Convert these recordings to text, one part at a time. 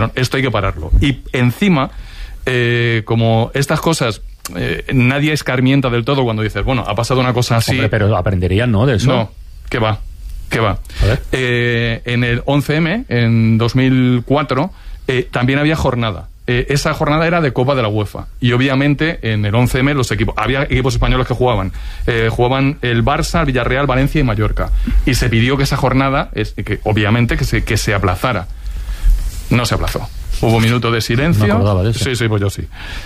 esto hay que pararlo. Y encima, como estas cosas, nadie escarmienta del todo cuando dices, bueno, ha pasado una cosa así. Hombre, pero aprenderían, ¿no? De eso. No, ¿qué va? En el 11M, en 2004, también había jornada. Esa jornada era de Copa de la UEFA. Y obviamente en el 11M había equipos españoles que jugaban. Jugaban el Barça, el Villarreal, Valencia y Mallorca. Y se pidió que esa jornada, obviamente, que se aplazara. No se aplazó. Hubo un minuto de silencio. No me acordaba de eso. Sí, pues yo sí.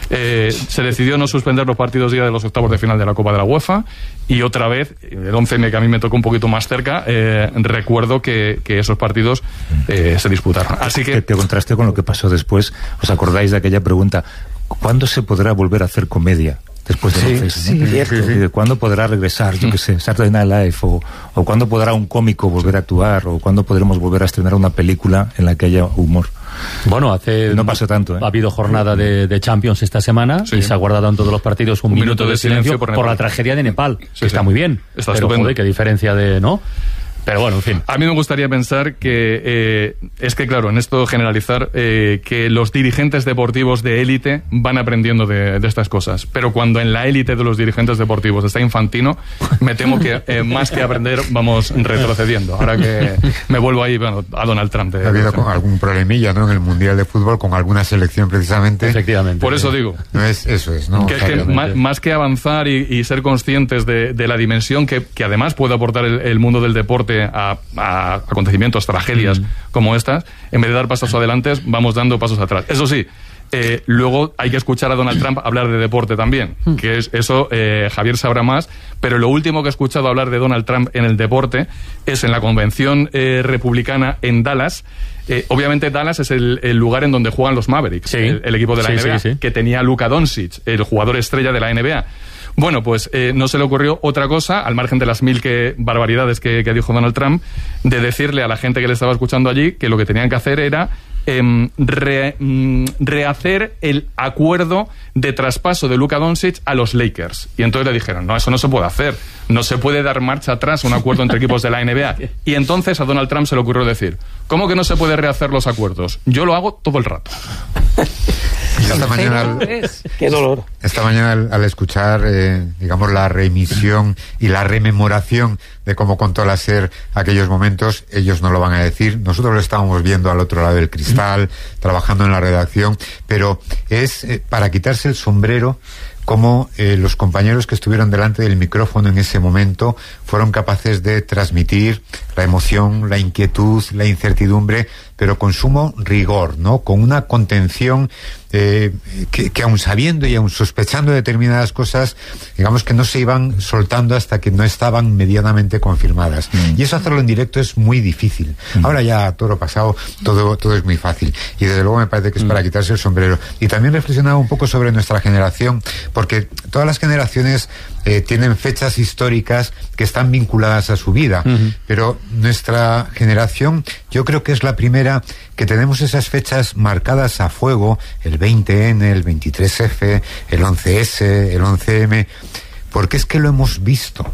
Se decidió no suspender los partidos ya de los octavos de final de la Copa de la UEFA. Y otra vez, el 11M, que a mí me tocó un poquito más cerca, recuerdo que esos partidos se disputaron. Así que contraste con lo que pasó después. ¿Os acordáis de aquella pregunta? ¿Cuándo se podrá volver a hacer comedia? Después de ¿no? ¿Cuándo podrá regresar, yo qué sé, Saturday Night Live? O ¿cuándo podrá un cómico volver a actuar? ¿O cuándo podremos volver a estrenar una película en la que haya humor? Bueno, no pasó tanto, Ha habido jornada de Champions esta semana y se ha guardado en todos los partidos un minuto de silencio por la tragedia de Nepal, que está muy bien. Está pero estupendo. Joder, qué diferencia de... ¿no? Pero bueno, en fin. A mí me gustaría pensar que es que, claro, en esto generalizar, que los dirigentes deportivos de élite van aprendiendo de estas cosas. Pero cuando en la élite de los dirigentes deportivos está Infantino, me temo que más que aprender vamos retrocediendo. Ahora que me vuelvo ahí, a Donald Trump. Ha habido algún problemilla, ¿no? En el Mundial de Fútbol con alguna selección precisamente. Efectivamente. Por eso digo. Eso es, ¿no? Que más que avanzar y ser conscientes de la dimensión que además puede aportar el mundo del deporte a acontecimientos, tragedias como estas, en vez de dar pasos adelante, vamos dando pasos atrás. Eso sí, luego hay que escuchar a Donald Trump hablar de deporte también, que es eso, Javier sabrá más, pero lo último que he escuchado hablar de Donald Trump en el deporte es en la convención republicana en Dallas. Obviamente Dallas es el lugar en donde juegan los Mavericks, el equipo de la NBA, que tenía Luka Doncic, el jugador estrella de la NBA. Bueno, pues no se le ocurrió otra cosa, al margen de las 1000 barbaridades que dijo Donald Trump, de decirle a la gente que le estaba escuchando allí que lo que tenían que hacer era rehacer el acuerdo de traspaso de Luka Doncic a los Lakers. Y entonces le dijeron, no, eso no se puede hacer. No se puede dar marcha atrás a un acuerdo entre equipos de la NBA. Y entonces a Donald Trump se le ocurrió decir, ¿cómo que no se puede rehacer los acuerdos? Yo lo hago todo el rato. Esta mañana, qué dolor. Esta mañana al escuchar, digamos, la reemisión y la rememoración de cómo contó la SER aquellos momentos, ellos no lo van a decir. Nosotros lo estábamos viendo al otro lado del cristal, trabajando en la redacción, pero es para quitarse el sombrero cómo los compañeros que estuvieron delante del micrófono en ese momento fueron capaces de transmitir la emoción, la inquietud, la incertidumbre, pero con sumo rigor, ¿no? Con una contención que aun sabiendo y aun sospechando determinadas cosas, digamos que no se iban soltando hasta que no estaban medianamente confirmadas. Y eso hacerlo en directo es muy difícil. Ahora ya, toro pasado, todo es muy fácil. Y desde luego me parece que es para quitarse el sombrero. Y también reflexionaba un poco sobre nuestra generación, porque todas las generaciones tienen fechas históricas que están vinculadas a su vida, pero nuestra generación yo creo que es la primera que tenemos esas fechas marcadas a fuego, el 20N, el 23F, el 11S, el 11M, porque es que lo hemos visto,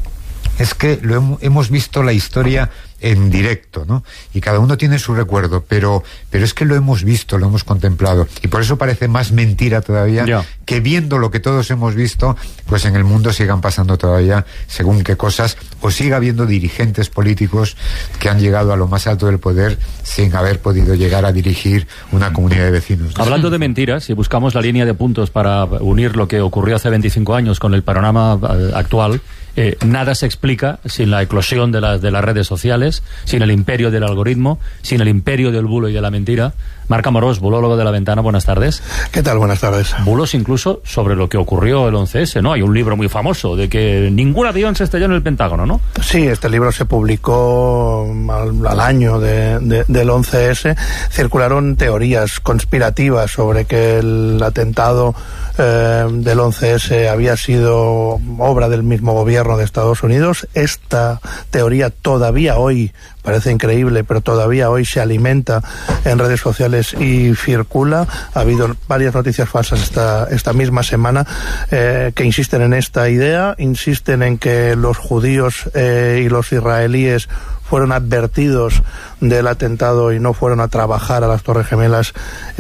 hemos visto la historia en directo, ¿no? Y cada uno tiene su recuerdo, pero es que lo hemos visto, lo hemos contemplado, y por eso parece más mentira todavía que viendo lo que todos hemos visto, pues en el mundo sigan pasando todavía según qué cosas, o siga habiendo dirigentes políticos que han llegado a lo más alto del poder sin haber podido llegar a dirigir una comunidad de vecinos, ¿no? Hablando de mentiras, si buscamos la línea de puntos para unir lo que ocurrió hace 25 años con el panorama actual, nada se explica sin la eclosión de las redes sociales, sin el imperio del algoritmo, sin el imperio del bulo y de la mentira. Marc Amorós, bulólogo de La Ventana, buenas tardes. ¿Qué tal? Buenas tardes. Bulos incluso sobre lo que ocurrió el 11S, ¿no? Hay un libro muy famoso de que ningún avión se estrelló en el Pentágono, ¿no? Sí, este libro se publicó al año del 11S. Circularon teorías conspirativas sobre que el atentado del 11S había sido obra del mismo gobierno de Estados Unidos. Esta teoría todavía hoy, parece increíble, pero todavía hoy se alimenta en redes sociales y circula. Ha habido varias noticias falsas esta misma semana que insisten en esta idea, insisten en que los judíos y los israelíes fueron advertidos del atentado y no fueron a trabajar a las Torres Gemelas